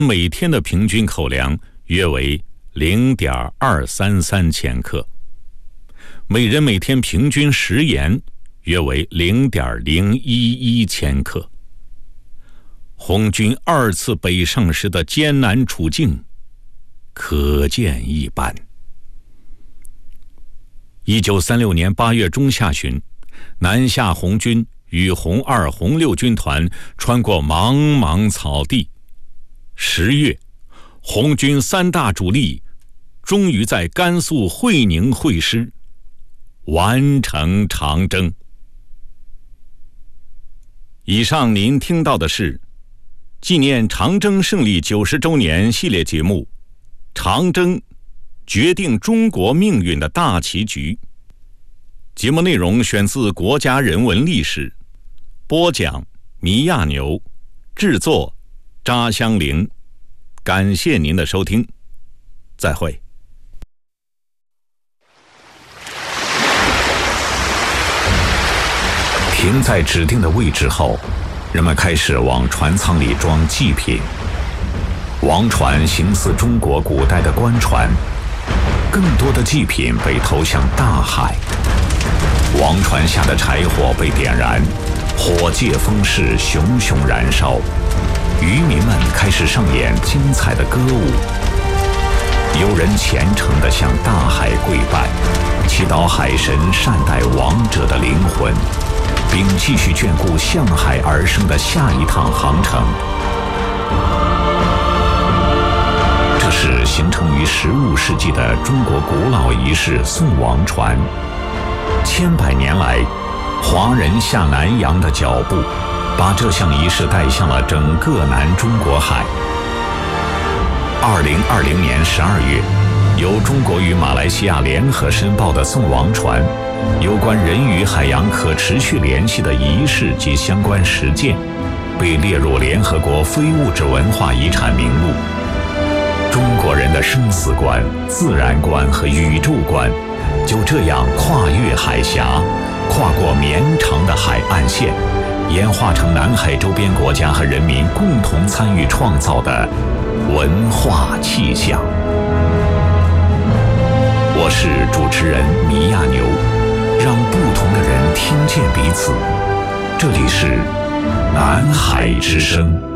每天的平均口粮约为 0.233 千克，每人每天平均食盐约为 0.011 千克。红军2次北上时的艰难处境可见一斑。1936年8月中下旬，南下红军与红2、红6军团穿过茫茫草地。10月，红军3大主力终于在甘肃会宁会师，完成长征。以上您听到的是纪念长征胜利90周年系列节目《长征决定中国命运的大棋局》。节目内容选自国家人文历史，播讲米亚牛，制作扎香菱。感谢您的收听，再会。停在指定的位置后，人们开始往船舱里装祭品。王船形似中国古代的官船，更多的祭品被投向大海。王船下的柴火被点燃，火借风势，熊熊燃烧。渔民们开始上演精彩的歌舞。有人虔诚地向大海跪拜，祈祷海神善待亡者的灵魂，并继续眷顾向海而生的下一趟航程。这是形成于15世纪的中国古老仪式送王船。千百年来，华人下南洋的脚步把这项仪式带向了整个南中国海。2020年12月，由中国与马来西亚联合申报的送王船有关人与海洋可持续联系的仪式及相关实践，被列入联合国非物质文化遗产名录。中国人的生死观、自然观和宇宙观就这样跨越海峡，跨过绵长的海岸线，演化成南海周边国家和人民共同参与创造的文化气象。我是主持人米亚牛，让不同的人听见彼此。这里是南海之声。